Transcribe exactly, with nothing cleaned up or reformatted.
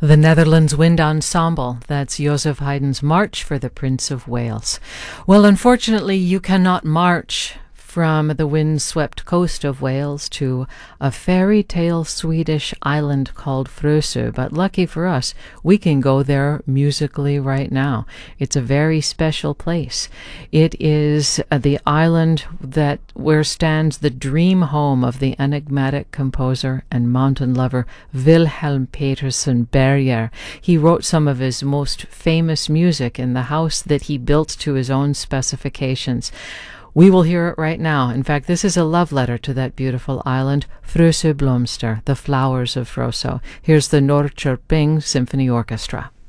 The Netherlands Wind Ensemble. That's Joseph Haydn's March for the Prince of Wales. Well, unfortunately, you cannot march from the wind-swept coast of Wales to a fairy tale Swedish island called Frösö, but lucky for us, we can go there musically right now. It's a very special place. It is uh, the island that where stands the dream home of the enigmatic composer and mountain lover Wilhelm Petersen Berger. He wrote some of his most famous music in the house that he built to his own specifications. We will hear it right now. In fact, this is a love letter to that beautiful island, Frösö Blomster, the flowers of Frösö. Here's the Norrköping Symphony Orchestra.